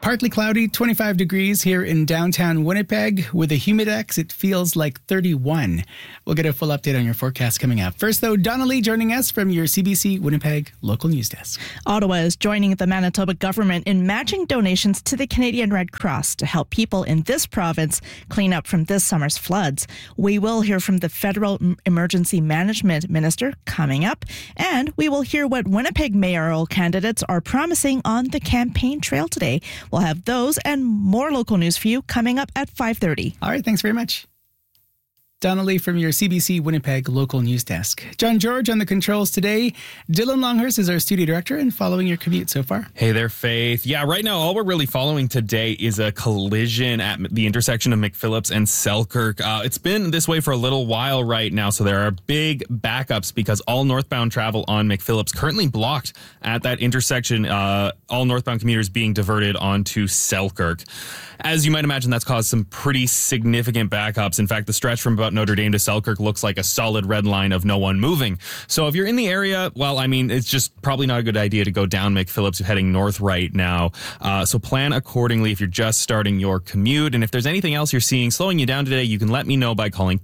Partly cloudy, 25 degrees here in downtown Winnipeg. With a humidex, it feels like 31. We'll get a full update on your forecast coming up. First, though, Donnelly joining us from your CBC Winnipeg local news desk. Ottawa is joining the Manitoba government in matching donations to the Canadian Red Cross to help people in this province clean up from this summer's floods. We will hear from the Federal Emergency Management Minister coming up, and we will hear what Winnipeg mayoral candidates are promising on the campaign trail today. We'll have those and more local news for you coming up at 5:30. All right, thanks very much. Donnelly from your CBC Winnipeg local news desk. John George on the controls today. Dylan Longhurst is our studio director and following your commute so far. Hey there, Faith. Yeah, right now, all we're really following today is a collision at the intersection of McPhillips and Selkirk. It's been this way for a little while right now, so there are big backups because all northbound travel on McPhillips currently blocked at that intersection. All northbound commuters being diverted onto Selkirk. As you might imagine, that's caused some pretty significant backups. In fact, the stretch from about Notre Dame to Selkirk looks like a solid red line of no one moving. So if you're in the area, well, I mean, it's just probably not a good idea to go down McPhillips heading north right now. So plan accordingly if you're just starting your commute. And if there's anything else you're seeing slowing you down today, you can let me know by calling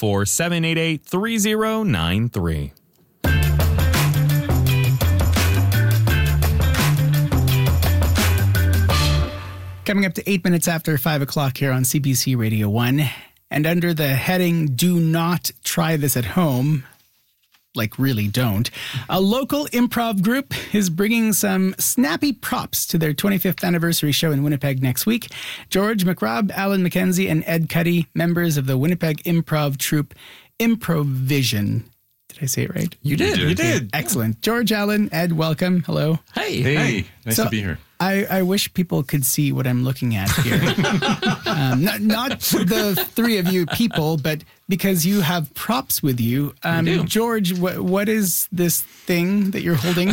204-788-3093. Coming up to 8 minutes after 5 o'clock here on CBC Radio 1. And under the heading, do not try this at home, like really don't, a local improv group is bringing some snappy props to their 25th anniversary show in Winnipeg next week. George McRobb, Alan McKenzie, and Ed Cuddy, members of the Winnipeg improv troupe Improvision. Did I say it right? You did. Excellent. George, Alan, Ed, welcome. Hello. Hey. Nice to be here. I wish people could see what I'm looking at here. Not the three of you people, but because you have props with you. George, what is this thing that you're holding?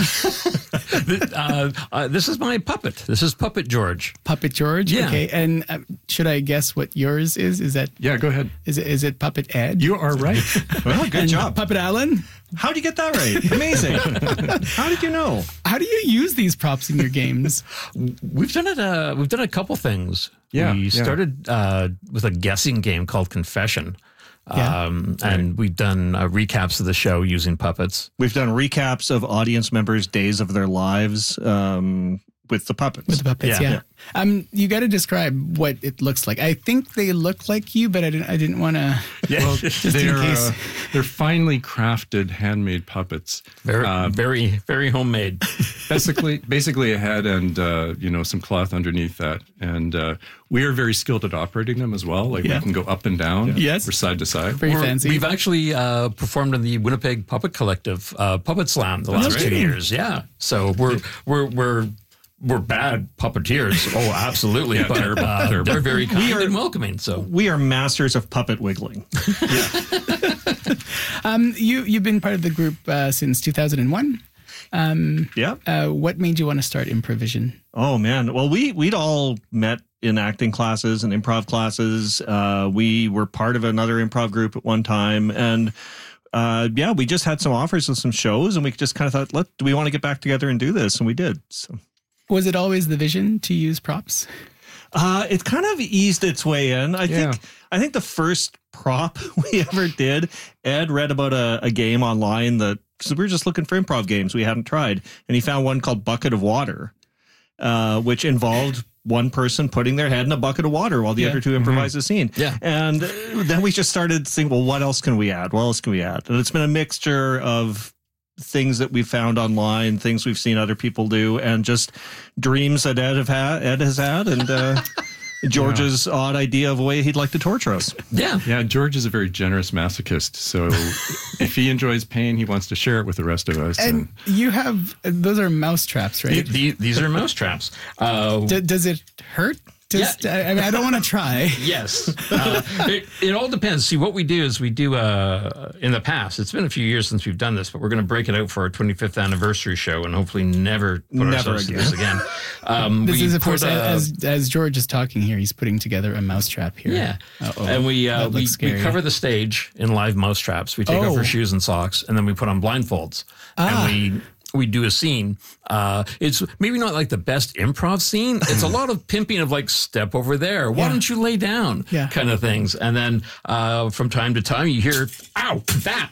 This is my puppet. This is Puppet George. Puppet George? Yeah. Okay. And should I guess what yours is? Is that? Yeah, go ahead. Is it Puppet Ed? You are right. Well, good job. Puppet Alan? How did you get that right? Amazing. How did you know? How do you use these props in your games? We've done it. We've done a couple things. Yeah, we started with a guessing game called Confession. And we've done recaps of the show using puppets. We've done recaps of audience members' days of their lives with the puppets. With the puppets, yeah. You got to describe what it looks like. I think they look like you, but I didn't want to. Yeah. Well, just in case. They're finely crafted handmade puppets. Very, very homemade. Basically a head and some cloth underneath that, and we are very skilled at operating them as well. Like we can go up and down, or side to side. Very fancy. We've actually performed in the Winnipeg Puppet Collective Puppet Slam the last 2 years. Yeah, so we're bad puppeteers. Oh, absolutely, but they're very kind and welcoming. So we are masters of puppet wiggling. You've been part of the group since 2001. What made you want to start Improvision? Oh man, well we'd all met in acting classes and improv classes. We were part of another improv group at one time, and we just had some offers of some shows, and we just kind of thought, do we want to get back together and do this? And we did. So. Was it always the vision to use props? It kind of eased its way in. I think the first prop we ever did, Ed read about a game online because we were just looking for improv games we hadn't tried, and he found one called Bucket of Water, which involved one person putting their head in a bucket of water while the other two improvise a scene. Yeah. And then we just started thinking, well, what else can we add? What else can we add? And it's been a mixture of things that we've found online, things we've seen other people do, and just dreams that Ed has had, and George's odd idea of a way he'd like to torture us. Yeah, George is a very generous masochist, so if he enjoys pain, he wants to share it with the rest of us. And you have, those are mouse traps, right? These are mouse traps. Does it hurt? I don't want to try. Yes. It all depends. See, what we do is in the past, it's been a few years since we've done this, but we're going to break it out for our 25th anniversary show and hopefully never ourselves through this again. This is, of course, as George is talking here, he's putting together a mousetrap here. Yeah. And we cover the stage in live mouse traps. We take off our shoes and socks, and then we put on blindfolds. And we we do a scene. It's maybe not like the best improv scene. It's a lot of pimping of like, step over there. Why don't you lay down? Kind of things. And then from time to time you hear, ow, that.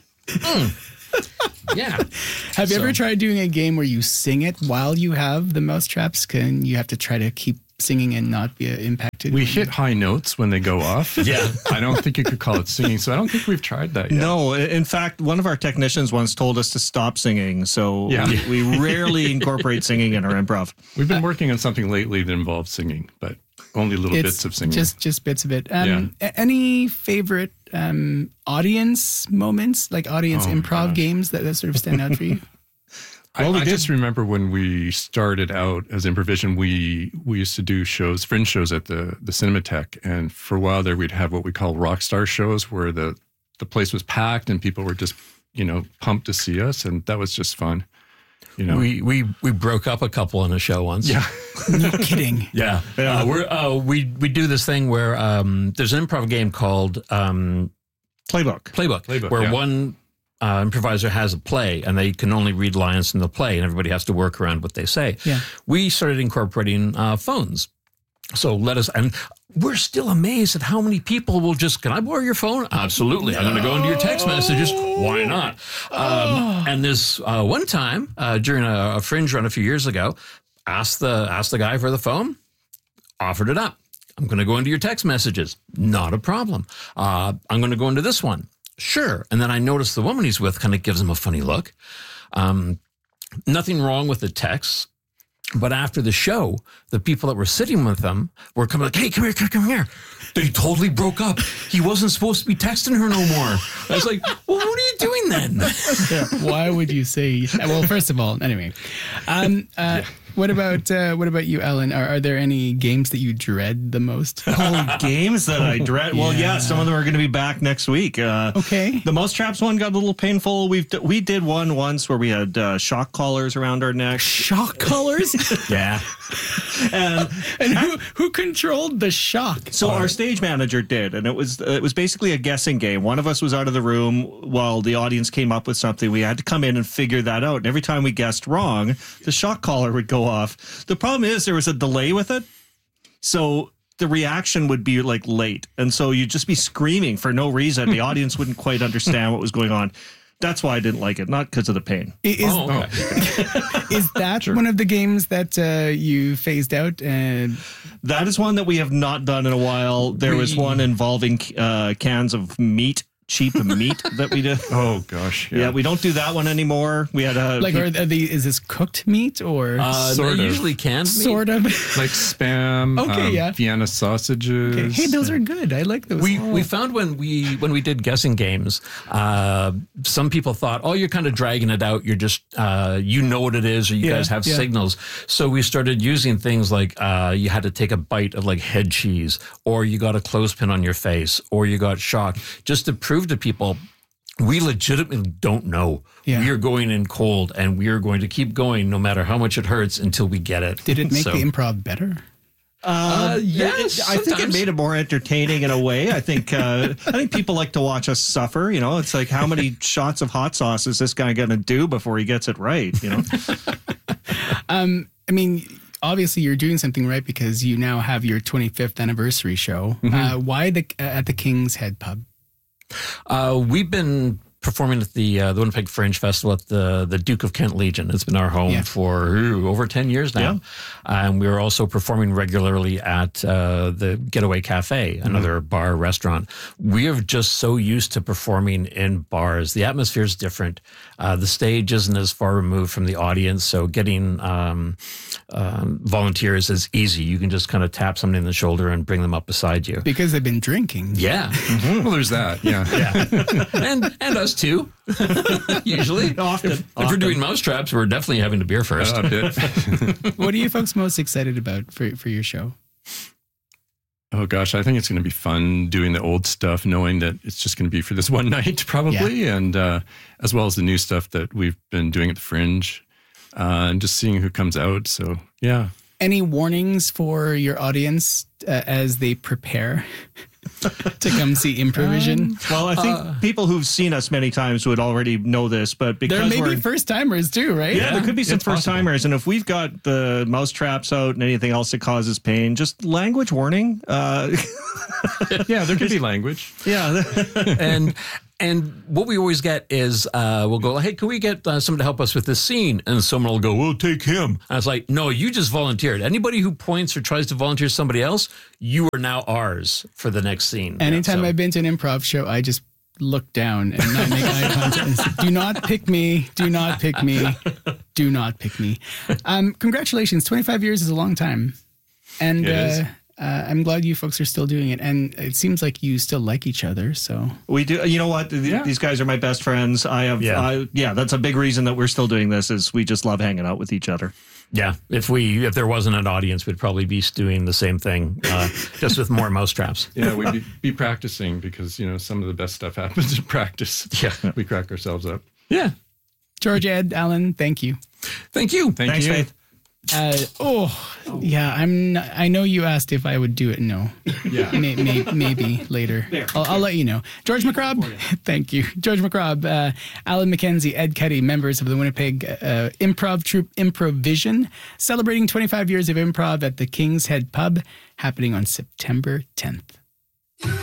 Yeah. Have you ever tried doing a game where you sing it while you have the mousetraps? Can you have to try to keep singing and not be impacted? We hit high notes when they go off. Yeah. I don't think you could call it singing, so I don't think we've tried that yet. No, in fact, one of our technicians once told us to stop singing, so we rarely incorporate singing in our improv. We've been working on something lately that involves singing, but only little bits of singing. Just bits of it. Any favorite audience moments, like audience improv games that sort of stand out for you? I just remember when we started out as Improvision, we used to do fringe shows at the Cinematheque, and for a while there we'd have what we call rock star shows where the place was packed and people were just, pumped to see us, and that was just fun. We broke up a couple on a show once. Yeah. No kidding. Yeah. We do this thing where there's an improv game called Playbook, where one improviser has a play and they can only read lines from the play and everybody has to work around what they say. Yeah. We started incorporating phones. So and we're still amazed at how many people will just, can I borrow your phone? Absolutely. I'm going to go into your text messages. Why not? And this one time during a fringe run a few years ago, asked the guy for the phone, offered it up. I'm going to go into your text messages. Not a problem. I'm going to go into this one. Sure. And then I noticed the woman he's with kind of gives him a funny look. Nothing wrong with the text. But after the show, the people that were sitting with them were coming like, hey, come here. They totally broke up. He wasn't supposed to be texting her no more. I was like, well, what are you doing then? Why would you say? Well, first of all, anyway. What about you, Ellen? Are there any games that you dread the most? Games that I dread? Well, some of them are going to be back next week. Okay. The Mousetraps one got a little painful. We did one once where we had shock collars around our necks. Shock collars? Yeah. And who controlled the shock? So our stage manager did, and it was basically a guessing game. One of us was out of the room while the audience came up with something. We had to come in and figure that out. And every time we guessed wrong, the shock collar would go off. The problem is there was a delay with it. So the reaction would be like late. And so you'd just be screaming for no reason. The audience wouldn't quite understand what was going on. That's why I didn't like it, not because of the pain. Is that one of the games that you phased out? That is one that we have not done in a while. There was one involving cans of meat. Cheap meat that we did. Oh gosh, yeah. We don't do that one anymore. We had is this cooked meat or sort of usually canned meat? Sort of like Spam. Okay, Vienna sausages. Okay. Hey, those are good. I like those. We found when we did guessing games, some people thought, oh, you're kind of dragging it out. You're just you know what it is, or you guys have signals. So we started using things like you had to take a bite of like head cheese, or you got a clothespin on your face, or you got shocked, just to prove to people we legitimately don't know. We are going in cold, and we are going to keep going no matter how much it hurts until we get it. Did it make the improv better? Yes, I think it made it more entertaining in a way. I think people like to watch us suffer. It's like, how many shots of hot sauce is this guy going to do before he gets it right? I mean, obviously you're doing something right because you now have your 25th anniversary show. Mm-hmm. Why at the King's Head Pub? We've been performing at the Winnipeg Fringe Festival at the Duke of Kent Legion. It's been our home for over 10 years now. Yeah. And we are also performing regularly at the Getaway Cafe, another bar restaurant. We are just so used to performing in bars. The atmosphere is different. The stage isn't as far removed from the audience, so getting volunteers is easy. You can just kind of tap somebody in the shoulder and bring them up beside you. Because they've been drinking. Yeah. Mm-hmm. Well, there's that. Yeah. And us too. Usually. Often. If we're doing Mousetraps, we're definitely having a beer first. What are you folks most excited about for your show? Oh gosh, I think it's going to be fun doing the old stuff, knowing that it's just going to be for this one night probably, and as well as the new stuff that we've been doing at the Fringe, and just seeing who comes out. So yeah. Any warnings for your audience as they prepare? to come see Improvision. Well, I think people who've seen us many times would already know this, but because There may be first timers too, right? yeah, there could be some first timers, and if we've got the mouse traps out and anything else that causes pain, just language warning. Yeah, there could be language. Yeah, And what we always get is we'll go, hey, can we get someone to help us with this scene? And someone will go, well, take him. And I was like, no, you just volunteered. Anybody who points or tries to volunteer somebody else, you are now ours for the next scene. Anytime I've been to an improv show, I just look down and not make eye contact and say, do not pick me. Do not pick me. Do not pick me. Congratulations. 25 years is a long time. And I'm glad you folks are still doing it. And it seems like you still like each other. So we do. You know what? These guys are my best friends. That's a big reason that we're still doing this is we just love hanging out with each other. Yeah. If there wasn't an audience, we'd probably be doing the same thing, just with more mousetraps. Yeah, we'd be practicing because, some of the best stuff happens in practice. Yeah. We crack ourselves up. Yeah. George, Ed, Alan, thank you. Thank you. Thanks, Faith. I know you asked if I would do it. No. Yeah. Maybe later. I'll let you know. George McRobb, thank you. George McRobb, Alan McKenzie, Ed Cuddy, members of the Winnipeg improv troupe Improvision, celebrating 25 years of improv at the King's Head Pub, happening on September 10th.